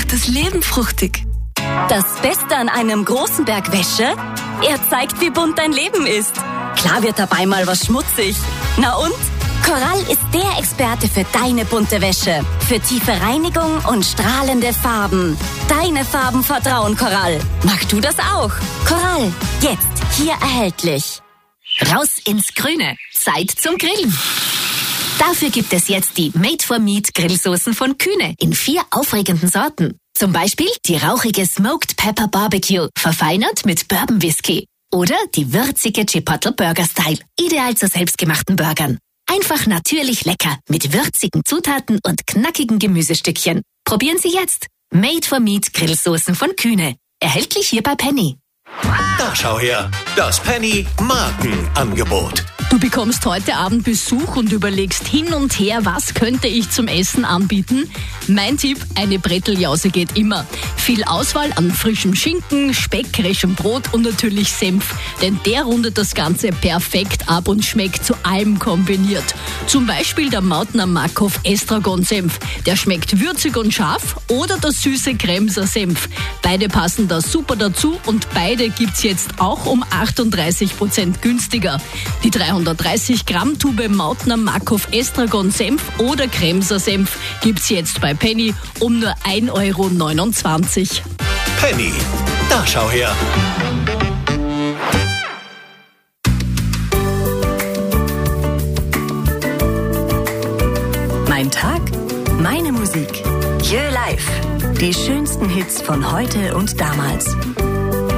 macht das Leben fruchtig. Das Beste an einem großen Berg Wäsche? Er zeigt, wie bunt dein Leben ist. Klar wird dabei mal was schmutzig. Na und? Coral ist der Experte für deine bunte Wäsche. Für tiefe Reinigung und strahlende Farben. Deine Farben vertrauen Coral. Magst du das auch? Coral, jetzt hier erhältlich. Raus ins Grüne. Zeit zum Grillen. Dafür gibt es jetzt die Made for Meat Grillsoßen von Kühne in 4 aufregenden Sorten. Zum Beispiel die rauchige Smoked Pepper Barbecue, verfeinert mit Bourbon Whisky. Oder die würzige Chipotle Burger Style, ideal zu selbstgemachten Burgern. Einfach natürlich lecker mit würzigen Zutaten und knackigen Gemüsestückchen. Probieren Sie jetzt. Made for Meat Grillsoßen von Kühne. Erhältlich hier bei Penny. Da schau her, das Penny Markenangebot. Du bekommst heute Abend Besuch und überlegst hin und her, was könnte ich zum Essen anbieten? Mein Tipp, eine Bretteljause geht immer. Viel Auswahl an frischem Schinken, Speck, frischem Brot und natürlich Senf. Denn der rundet das Ganze perfekt ab und schmeckt zu allem kombiniert. Zum Beispiel der Mautner Markov Estragon-Senf. Der schmeckt würzig und scharf, oder der süße Kremser Senf. Beide passen da super dazu und beide gibt's jetzt auch um 38% günstiger. Die 330 Gramm Tube Mautner Markov Estragon Senf oder Kremser Senf gibt's jetzt bei Penny um nur 1,29 €. Penny, da schau her. Mein Tag, meine Musik. Hier live. Die schönsten Hits von heute und damals.